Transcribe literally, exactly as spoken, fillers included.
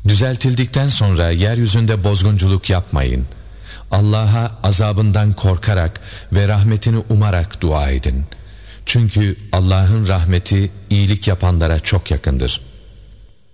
Düzeltildikten sonra yeryüzünde bozgunculuk yapmayın. Allah'a azabından korkarak ve rahmetini umarak dua edin. Çünkü Allah'ın rahmeti iyilik yapanlara çok yakındır.